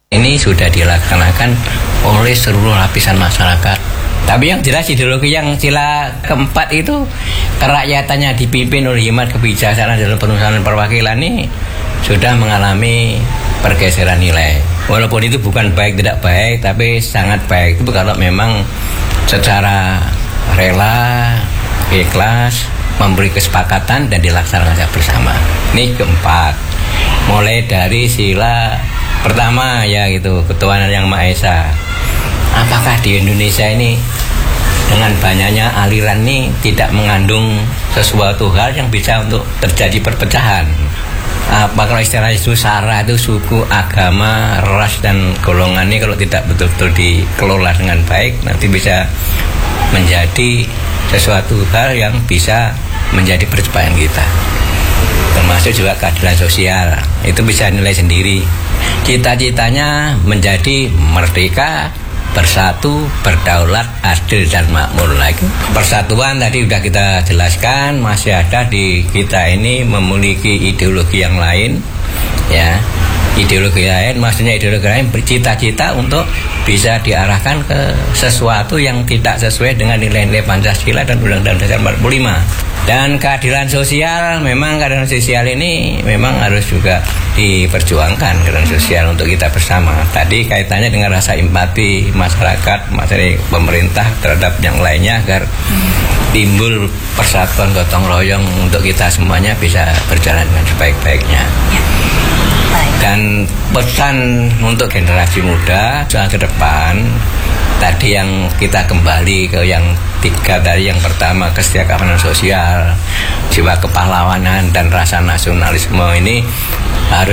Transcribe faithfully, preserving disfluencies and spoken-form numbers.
Ini sudah dilaksanakan oleh seluruh lapisan masyarakat. Tapi yang jelas ideologi yang sila keempat itu kerakyatannya dipimpin oleh hikmat kebijaksanaan dalam penulisan perwakilan ini sudah mengalami pergeseran nilai. Walaupun itu bukan baik tidak baik, tapi sangat baik itu kalau memang secara rela, ikhlas, memberi kesepakatan dan dilaksanakan bersama. Ini keempat. Mulai dari sila pertama ya gitu, ketuhanan yang Maha Esa. Apakah di Indonesia ini dengan banyaknya aliran ini tidak mengandung sesuatu hal yang bisa untuk terjadi perpecahan? Apa kalau istilah itu sara itu suku, agama, ras dan golongan ini kalau tidak betul-betul dikelola dengan baik nanti bisa menjadi sesuatu hal yang bisa menjadi percepatan kita. Termasuk juga keadilan sosial, itu bisa nilai sendiri. Cita-citanya menjadi merdeka, bersatu, berdaulat, adil dan makmur lagi. Persatuan tadi sudah kita jelaskan, masih ada di kita ini memiliki ideologi yang lain, ya. Ideologi lain, maksudnya ideologi lain bercita-cita untuk bisa diarahkan ke sesuatu yang tidak sesuai dengan nilai-nilai Pancasila dan Undang-Undang Dasar empat puluh lima. Dan keadilan sosial, memang keadilan sosial ini memang harus juga diperjuangkan, keadilan sosial untuk kita bersama. Tadi kaitannya dengan rasa empati masyarakat, masyarakat pemerintah terhadap yang lainnya agar timbul persatuan gotong royong untuk kita semuanya bisa berjalan dengan sebaik-baiknya. Dan pesan untuk generasi muda soal ke depan, tadi yang kita kembali ke yang tiga tadi, yang pertama kesetiakawanan sosial, jiwa kepahlawanan dan rasa nasionalisme ini harus